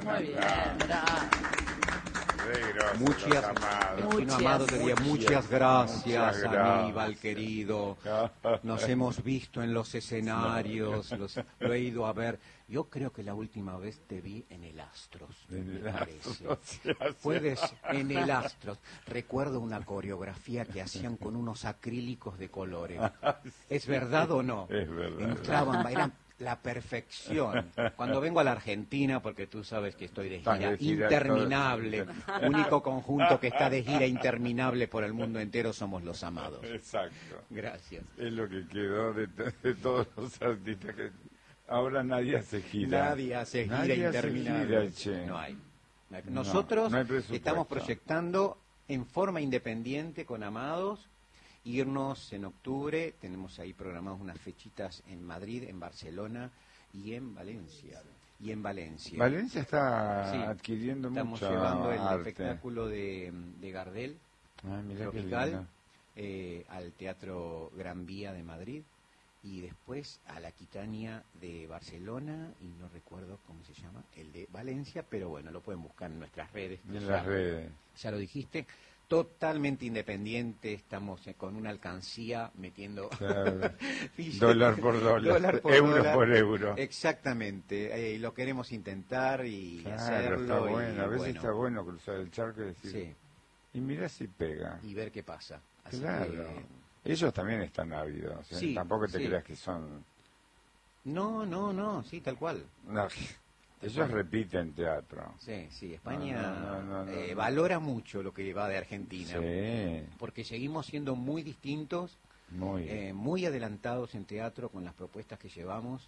Muy bien, bravo. Muchas, Amado te diría muchas gracias, Aníbal querido. Nos hemos visto en los escenarios, lo he ido a ver. Yo creo que la última vez te vi en el Astros, me parece. Puedes, en el Astros. Recuerdo una coreografía que hacían con unos acrílicos de colores. ¿Es verdad o no? Es verdad. Entraban, eran la perfección. Cuando vengo a la Argentina, porque tú sabes que estoy de gira interminable, único conjunto que está de gira interminable por el mundo entero somos Los Amados. Exacto. Gracias. Es lo que quedó de todos los artistas que ahora nadie hace gira. Nadie hace gira interminable. No hay. Nosotros no hay estamos proyectando en forma independiente con Amados. Irnos en octubre, tenemos ahí programadas unas fechitas en Madrid, en Barcelona y en Valencia. Valencia está adquiriendo estamos mucho llevando el arte. espectáculo de Gardel, Tropical, al Teatro Gran Vía de Madrid y después a la Quitania de Barcelona y no recuerdo cómo se llama, el de Valencia, pero bueno, lo pueden buscar en nuestras redes. En las redes. Ya lo dijiste. Totalmente independiente, estamos con una alcancía metiendo dólar por dólar, euro por euro. Exactamente, lo queremos intentar y hacerlo. Está bueno. A veces está bueno cruzar el charco y decir, y mira si pega. Y ver qué pasa. Así claro. Ellos también están ávidos, tampoco te creas que son... No, sí, tal cual. No. Ellos repiten teatro. Sí, España valora mucho lo que va de Argentina. Porque seguimos siendo muy distintos, muy adelantados en teatro con las propuestas que llevamos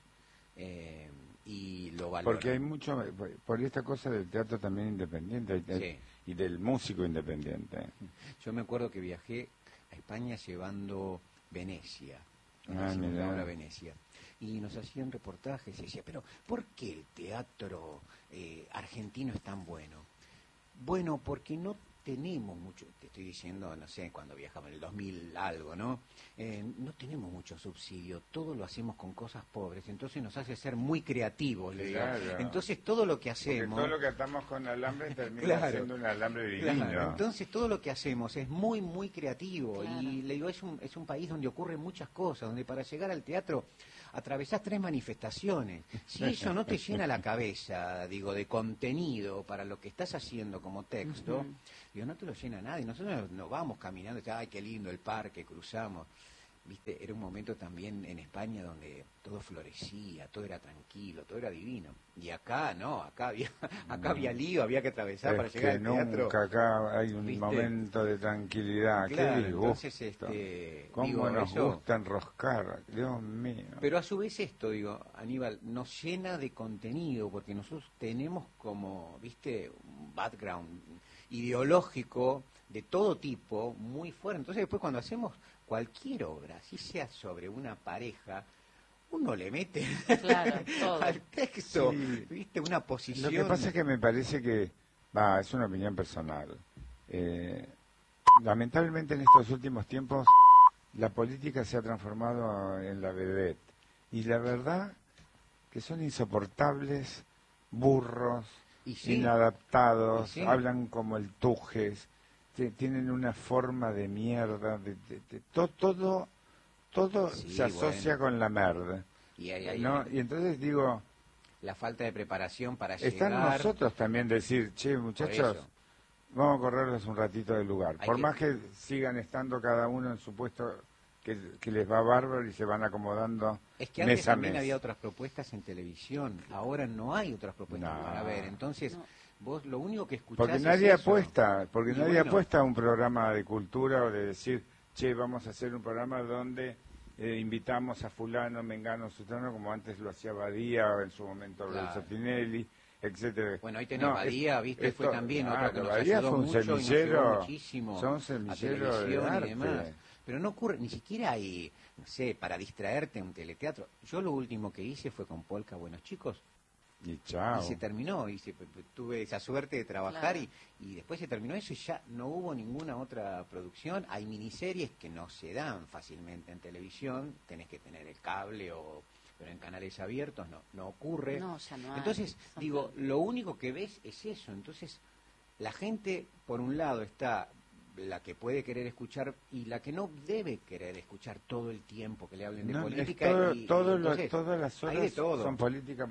y lo valoran. Porque hay mucho, por esta cosa del teatro también independiente y del músico independiente. Yo me acuerdo que viajé a España llevando Venecia, ahora Venecia. Y nos hacían reportajes y decía, pero ¿por qué el teatro argentino es tan bueno? Bueno, porque no tenemos mucho, te estoy diciendo, no sé, cuando viajamos en el 2000 algo, ¿no? No tenemos mucho subsidio, todo lo hacemos con cosas pobres, entonces nos hace ser muy creativos, le digo. Entonces todo lo que hacemos... Porque todo lo que atamos con alambre termina siendo un alambre divino. Entonces todo lo que hacemos es muy, muy creativo y le digo, es un país donde ocurren muchas cosas, donde para llegar al teatro atravesás 3 manifestaciones. Si eso no te llena la cabeza, digo, de contenido para lo que estás haciendo como texto, digo, no te lo llena nadie. Nosotros nos vamos caminando, ay, qué lindo el parque, cruzamos. Viste, era un momento también en España donde todo florecía, todo era tranquilo, todo era divino. Y acá no, acá había lío, había que atravesar para llegar al teatro. Nunca acá hay un momento de tranquilidad. Claro, qué entonces, ¿cómo nos gusta enroscar? Dios mío. Pero a su vez esto, digo, Aníbal, nos llena de contenido, porque nosotros tenemos como, viste, un background ideológico de todo tipo muy fuerte. Entonces después cuando hacemos cualquier obra, si sea sobre una pareja, uno le mete al texto, viste, una posición. Lo que pasa es que me parece que, es una opinión personal. Lamentablemente en estos últimos tiempos la política se ha transformado en la vedette. Y la verdad que son insoportables, burros, inadaptados, hablan como el Tujes, tienen una forma de mierda, todo se asocia con la merda. Y entonces digo... La falta de preparación para llegar... Están nosotros también decir, che, muchachos, vamos a correrles un ratito del lugar. Por más que sigan estando cada uno en su puesto que les va bárbaro y se van acomodando. Es que antes también había otras propuestas en televisión, ahora no hay otras propuestas para ver, entonces vos lo único que escuchás porque nadie apuesta, apuesta a un programa de cultura o de decir, che, vamos a hacer un programa donde invitamos a fulano, mengano, sutano, como antes lo hacía Badía, o en su momento Lorenzo Tinelli, etcétera. Bueno, ahí tenés Badía, viste, fue también otro que nos Badía ayudó fue un mucho semillero, y nos muchísimo son semilleros de arte. Y demás. Pero no ocurre, ni siquiera hay, no sé, para distraerte un teleteatro. Yo lo último que hice fue con Polka Buenos Chicos. Y chao. Y se terminó, tuve esa suerte de trabajar y después se terminó eso y ya no hubo ninguna otra producción. Hay miniseries que no se dan fácilmente en televisión, tenés que tener el cable o pero en canales abiertos no ocurre. No, ya no hay. Entonces, digo, lo único que ves es eso. Entonces, la gente, por un lado, está la que puede querer escuchar y la que no debe querer escuchar todo el tiempo que le hablen de política. Todas las horas son política.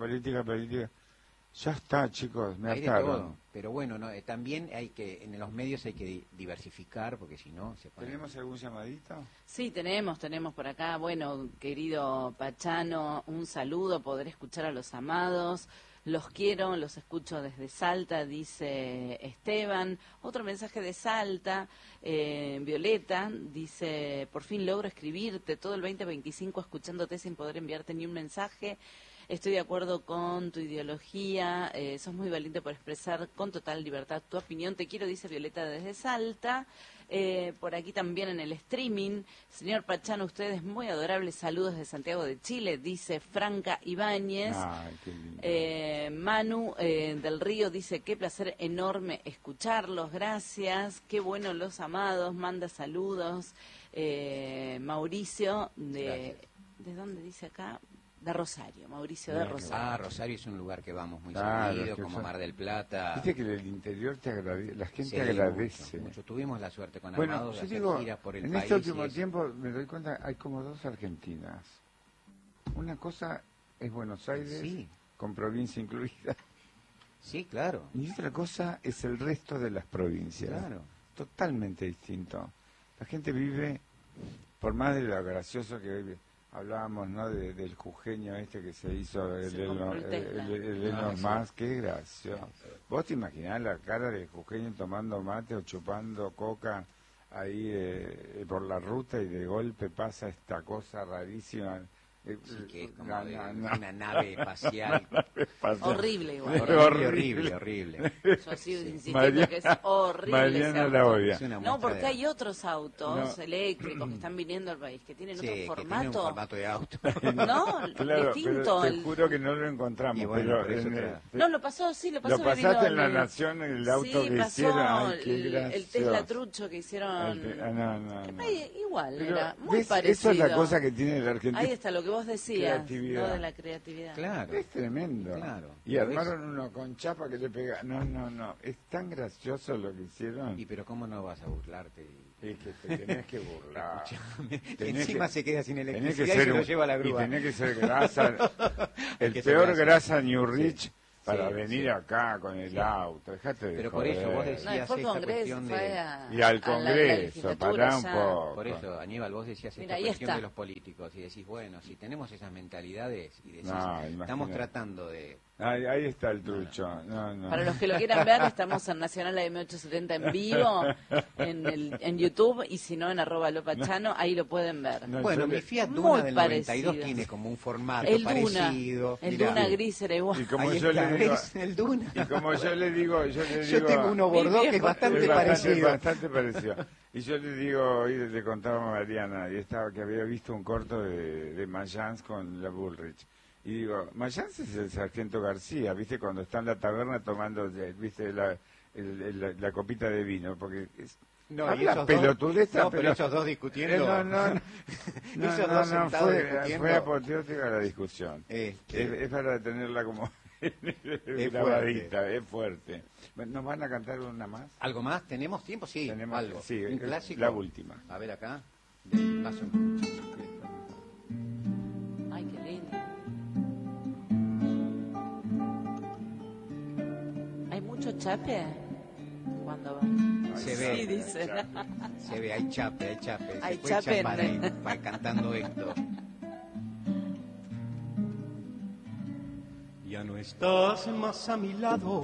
Ya está, chicos, me hartaron. Pero bueno, también en los medios hay que diversificar, porque si no se pone... ¿Tenemos algún llamadito? Sí, tenemos por acá. Bueno, querido Pachano, un saludo, poder escuchar a los amados. Los quiero, los escucho desde Salta, dice Esteban. Otro mensaje de Salta, Violeta, dice, por fin logro escribirte todo el 2025 escuchándote sin poder enviarte ni un mensaje. Estoy de acuerdo con tu ideología, sos muy valiente por expresar con total libertad tu opinión. Te quiero, dice Violeta desde Salta. Por aquí también en el streaming. Señor Pachano, ustedes muy adorables. Saludos de Santiago de Chile, dice Franca Ibáñez. Ay, qué lindo. Manu del Río dice, qué placer enorme escucharlos, gracias. Qué bueno los amados, manda saludos. Mauricio, ¿de dónde dice acá? De Rosario, Mauricio de Rosario. Ah, Rosario es un lugar que vamos muy seguido, como Mar del Plata. Viste que el interior la gente agradece. Mucho. Tuvimos la suerte con Amado de hacer giras por el país. En este último tiempo me doy cuenta, hay como dos Argentinas. Una cosa es Buenos Aires, con provincia incluida. Sí, claro. Y otra cosa es el resto de las provincias. Claro. Totalmente distinto. La gente vive, por más de lo gracioso que vive. Hablábamos, ¿no?, del jujeño este que se hizo, el Elon Musk, qué gracioso. ¿Vos te imaginás la cara del jujeño tomando mate o chupando coca ahí por la ruta y de golpe pasa esta cosa rarísima? Sí, que es como una nave espacial. Horrible igual. Horrible. Yo sigo insistiendo que es horrible. Mariana la odia. No, porque hay otros autos eléctricos que están viniendo al país, que tienen otro formato. Que tienen un formato de auto. No, claro, distinto. Pero te juro que no lo encontramos. Bueno, no, lo pasó. Lo pasaste en La Nación, en el auto que hicieron. Ay, el Tesla trucho que hicieron. Igual, era muy parecido. Eso es la cosa que tiene la Argentina. Ahí está lo que vos decías, ¿no? De la creatividad. Claro. Es tremendo. Claro. Y armaron uno con chapa que le pega. No. Es tan gracioso lo que hicieron. Y pero ¿cómo no vas a burlarte? Es que te tenés que burlar. Encima se queda sin electricidad y se lo lleva a la grúa. Y tenés que ser grasa. El peor grasa New Rich. Para venir acá con el auto, dejate de Pero joder. por eso vos decías fue esta Congreso, cuestión de... Y al Congreso, pará un poco. Por eso, Aníbal, vos decías esta cuestión de los políticos y decís, bueno, si tenemos esas mentalidades y decís, estamos tratando de... Ahí está el trucho. No. Para los que lo quieran ver, estamos en Nacional AM870 en vivo, en YouTube, y si no, en @lopachano, ahí lo pueden ver. Bueno, mi Fiat Duna del 92 tiene como un formato parecido. El Duna gris era igual. Y como yo le digo, el Duna. Y como yo le digo, yo tengo uno Bordeaux que es bastante parecido. Bastante parecido. Y yo le digo, hoy le contaba a Mariana, que había visto un corto de Mayans con la Bullrich. Y digo, Mayans es el sargento García, ¿viste? Cuando está en la taberna tomando, ¿viste? La copita de vino, porque... pero esos dos discutiendo. Fue apoteótica la discusión. Es para tenerla como... grabadita, es fuerte. ¿Nos van a cantar una más? ¿Algo más? ¿Tenemos tiempo? Sí, tenemos algo. Sí, un clásico. La última. A ver acá. Ay, qué lindo. ¿Hay mucho chape? Cuando se ve, sí, dice. Se ve, hay chape. Hay chape va cantando esto. Ya no estás más a mi lado,